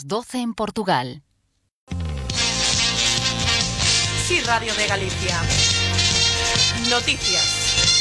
12 en Portugal. Sí, Radio de Galicia. Noticias.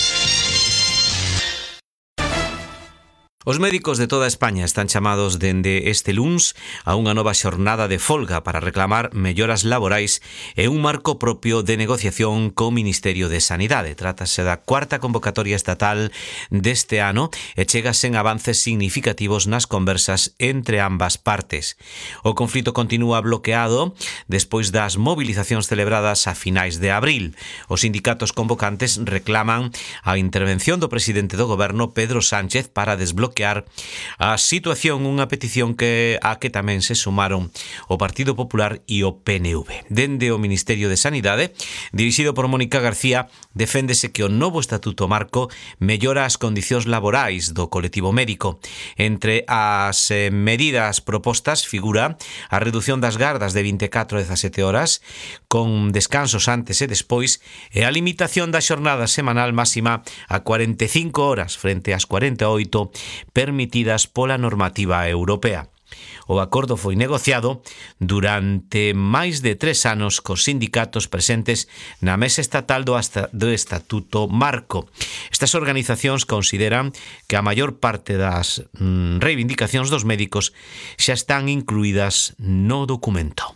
Os médicos de toda España están chamados dende este luns a unha nova xornada de folga para reclamar melloras laborais e un marco propio de negociación co Ministerio de Sanidade. Trátase da cuarta convocatoria estatal deste ano e chega sen avances significativos nas conversas entre ambas partes. O conflito continúa bloqueado despois das movilizacións celebradas a finais de abril. Os sindicatos convocantes reclaman a intervención do presidente do goberno, Pedro Sánchez, para desbloquear a situación, unha petición a que tamén se sumaron o Partido Popular e o PNV. Dende o Ministerio de Sanidade, dirixido por Mónica García, deféndese que o novo Estatuto Marco mellora as condicións laborais do colectivo médico. Entre as medidas propostas figura a reducción das gardas de 24 a 17 horas, con descansos antes e despois, e a limitación da xornada semanal máxima a 45 horas frente ás 48 permitidas pola normativa europea. O acordo foi negociado durante máis de 3 anos cos sindicatos presentes na mesa estatal do Estatuto Marco. Estas organizacións consideran que a maior parte das reivindicacións dos médicos xa están incluídas no documento.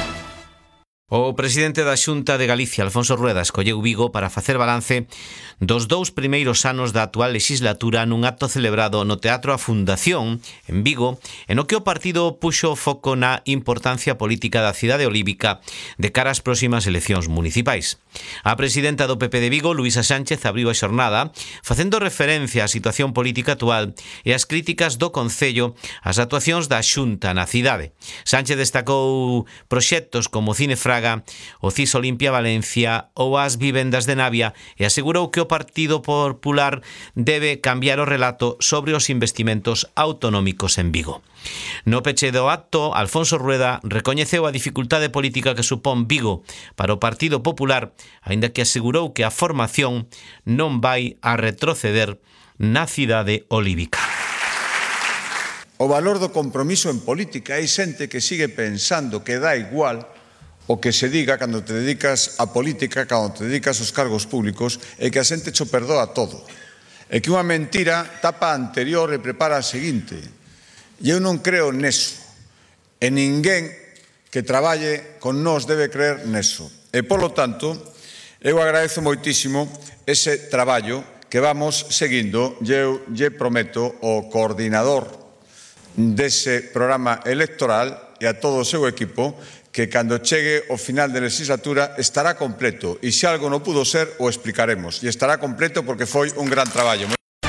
O presidente da Xunta de Galicia, Alfonso Rueda, escolleu Vigo para facer balance dos 2 primeiros anos da actual legislatura nun acto celebrado no Teatro A Fundación, en Vigo, en o que o partido puxo foco na importancia política da cidade olívica de cara ás próximas eleccións municipais. A presidenta do PP de Vigo, Luísa Sánchez, abriu a xornada facendo referencia á situación política actual e ás críticas do Concello ás actuacións da Xunta na cidade. Sánchez destacou proxectos como Cine Fraga, o CIS Olimpia Valencia ou as vivendas de Navia e asegurou que o Partido Popular debe cambiar o relato sobre os investimentos autonómicos en Vigo. No peche do acto, Alfonso Rueda recoñeceu a dificultade política que supón Vigo para o Partido Popular, aínda que asegurou que a formación non vai a retroceder na cidade olívica. O valor do compromiso en política. Hai xente que sigue pensando que dá igual o que se diga cando te dedicas a política, cando te dedicas aos cargos públicos, e que a xente cho perdoa todo. E que unha mentira tapa a anterior e prepara a seguinte. E eu non creo neso. E ninguén que traballe con nós debe creer neso. E, polo tanto, eu agradezo moitísimo ese traballo que vamos seguindo. Eu lle prometo ao coordinador dese programa electoral e a todo o seu equipo que cando chegue o final de legislatura estará completo, e se algo non pudo ser, o explicaremos, e estará completo porque foi un gran traballo.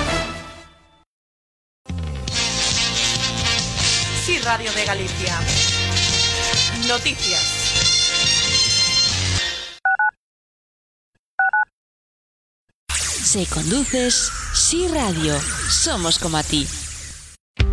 Sí, Radio de Galicia. Noticias. Si conduces, Sí Radio, somos como a ti.